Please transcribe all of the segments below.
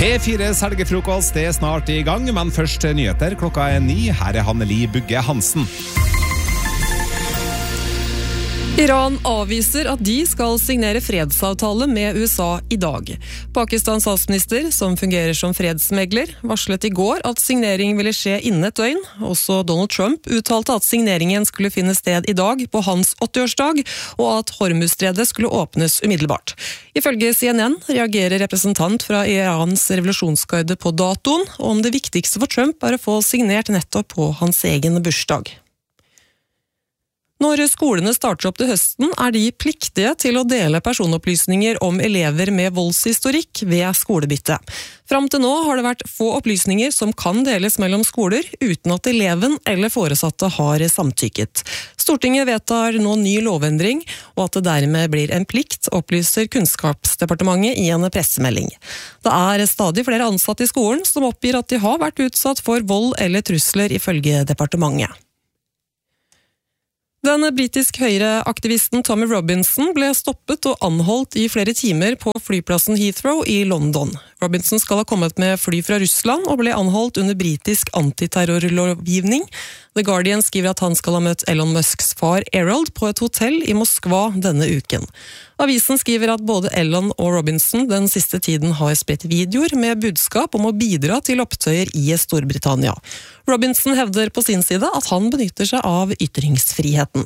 P4s helgefrokost det snart I gang, men først nyheter klokka 9. Her Hanneli Bugge Hansen. Iran avviser at de skal signere fredsavtale med USA I dag. Pakistans statsminister, som fungerer som fredsmegler, varslet I går at signering ville skje innen et døgn. Også Donald Trump uttalte at signeringen skulle finne sted I dag på hans 80-årsdag, og at Hormuzstredet skulle åpnes umiddelbart. Ifølge CNN reagerer representant fra Irans revolusjonsguide på datoen, og om det viktigste for Trump å få signert nettopp på hans egen bursdag. Når skolene starter opp til høsten, de pliktige til å dele personopplysninger om elever med voldshistorikk ved skolebytte. Fram til nå har det vært få opplysninger som kan deles mellom skoler, uten at eleven eller foresatte har samtykket. Stortinget vedtar nå ny lovendring, og at det dermed blir en plikt, opplyser Kunnskapsdepartementet I en pressemelding. Det stadig flere ansatte I skolen som oppgir at de har vært utsatt for vold eller trusler ifølge departementet. Den britisk høyreaktivisten Tommy Robinson ble stoppet og anholdt I flere timer på flyplassen Heathrow I London. Robinson skal ha kommet med fly fra Russland og ble anholdt under britisk antiterrorlovgivning. The Guardian skriver at han skal ha møtt Elon Musks far Errol på et hotell I Moskva denne uken. Avisen skriver at både Elon og Robinson den siste tiden har spredt videoer med budskap om å bidra til opptøyer I Storbritannia. Robinson hevder på sin side at han benytter seg av ytringsfriheten.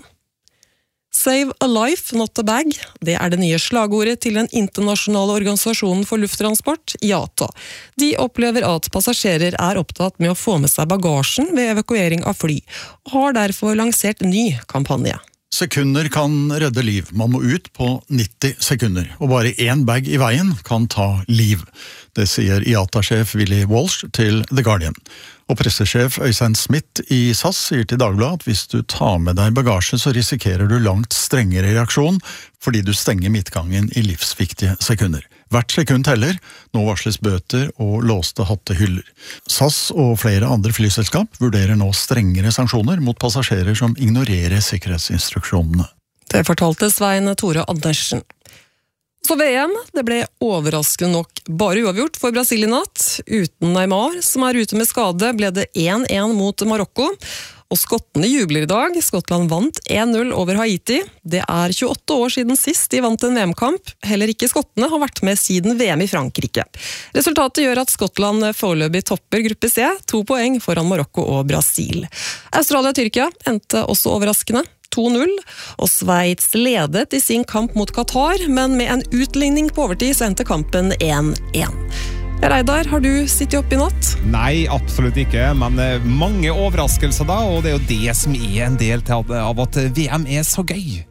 Save a life, not a bag. Det det nye slagordet til den internasjonale organisasjonen for lufttransport, IATA. De opplever at passasjerer opptatt med å få med seg bagasjen ved evakuering av fly, og har derfor lansert ny kampanje. Sekunder kan redde liv. Man må ut på 90 sekunder, og bare én bag I veien kan ta liv. Det sier IATA-sjef Willy Walsh til The Guardian. Og pressesjef Øystein Smith I SAS sier til Dagbladet at hvis du tar med deg bagasje, så risikerer du langt strengere reaksjon, fordi du stenger midtgangen I livsviktige sekunder. Hvert sekund teller, nå varsles bøter og låste hattehyller. SAS og flere andre flyselskap vurderer nå strengere sanksjoner mot passasjerer som ignorerer sikkerhetsinstruksjonene. Det fortalte Svein Tore Andersen. Så VM, det ble overraskende nok bare uavgjort for Brasil I natt. Uten Neymar, som ute med skade, ble det 1-1 mot Marokko. Og skottene jubler I dag. Skottland vant 1-0 over Haiti. Det 28 år siden sist de vant en VM-kamp. Heller ikke skottene har vært med siden VM I Frankrike. Resultatet gjør at Skottland foreløpig topper gruppe C, 2 poeng foran Marokko og Brasil. Australia-Tyrkia endte også overraskende. 2-0, og Sveits ledet I sin kamp mot Qatar, men med en utligning på overtid så endte kampen 1-1. Reidar, har du sittet opp I natt? Nei, absolutt ikke, men mange overraskelser da, og det jo det som en del av at VM så gøy.